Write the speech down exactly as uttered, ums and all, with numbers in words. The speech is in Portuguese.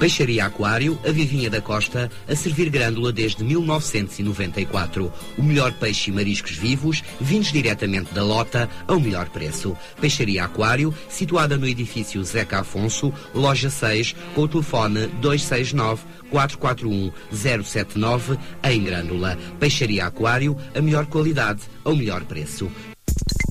Peixaria Aquário, a Vivinha da Costa, a servir grândula desde mil novecentos e noventa e quatro. O melhor peixe e mariscos vivos, vindos diretamente da lota, ao melhor preço. Peixaria Aquário, situada no edifício Zeca Afonso, loja seis, com o telefone dois seis nove, quatro quatro um, zero sete nove, em Grândola. Peixaria Aquário, a melhor qualidade, ao melhor preço.